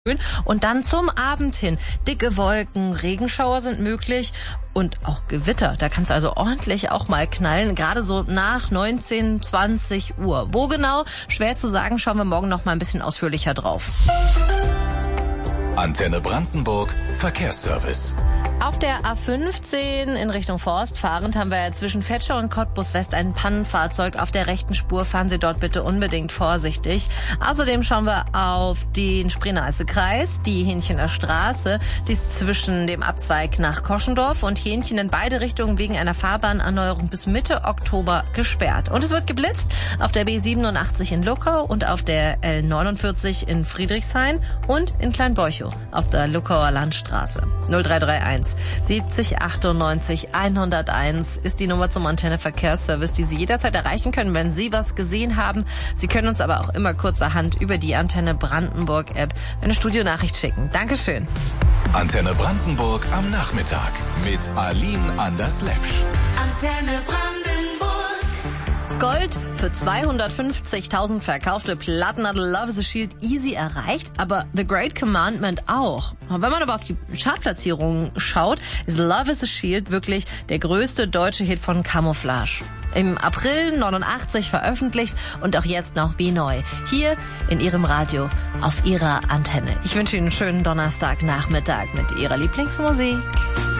Und dann zum Abend hin. Dicke Wolken, Regenschauer sind möglich und auch Gewitter. Da kann es also ordentlich auch mal knallen, gerade so nach 19, 20 Uhr. Wo genau? Schwer zu sagen, schauen wir morgen noch mal ein bisschen ausführlicher drauf. Antenne Brandenburg Verkehrsservice. Auf der A15 in Richtung Forst fahrend haben wir zwischen Vetschau und Cottbus West ein Pannenfahrzeug auf der rechten Spur. Fahren Sie dort bitte unbedingt vorsichtig. Außerdem schauen wir auf den Spree-Neiße-Kreis, die Hähnchener Straße. Die ist zwischen dem Abzweig nach Koschendorf und Hähnchen in beide Richtungen wegen einer Fahrbahnerneuerung bis Mitte Oktober gesperrt. Und es wird geblitzt auf der B87 in Luckau und auf der L49 in Friedrichshain und in Kleinbeuchow auf der Luckauer Landstraße. 0331 70 98 101 ist die Nummer zum Antenne Verkehrsservice, die Sie jederzeit erreichen können, wenn Sie was gesehen haben. Sie können uns aber auch immer kurzerhand über die Antenne Brandenburg App eine Studionachricht schicken. Dankeschön. Antenne Brandenburg am Nachmittag mit Aline Anders-Lepsch. Antenne Brandenburg. Gold für 250.000 verkaufte Platten hat Love is a Shield easy erreicht, aber The Great Commandment auch. Und wenn man aber auf die Chartplatzierungen schaut, ist Love is a Shield wirklich der größte deutsche Hit von Camouflage. Im April 89 veröffentlicht und auch jetzt noch wie neu. Hier in Ihrem Radio, auf Ihrer Antenne. Ich wünsche Ihnen einen schönen Donnerstagnachmittag mit Ihrer Lieblingsmusik.